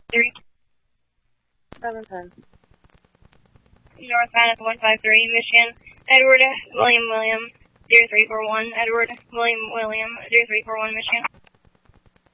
3. 710. Northbound at 153, Michigan. Edward William 0341. Edward William 0341, Michigan.